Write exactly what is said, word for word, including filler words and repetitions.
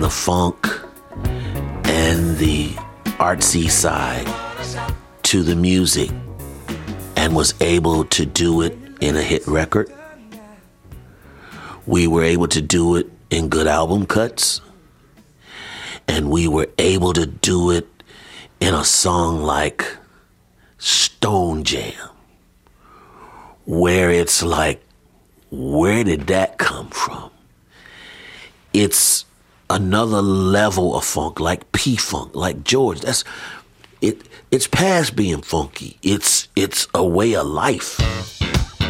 the funk and the artsy side to the music and was able to do it in a hit record. We were able to do it in good album cuts. And we were able to do it in a song like Stone Jam, where it's like, where did that come from? It's another level of funk, like P-Funk, like George. That's it. It's past being funky. It's it's a way of life.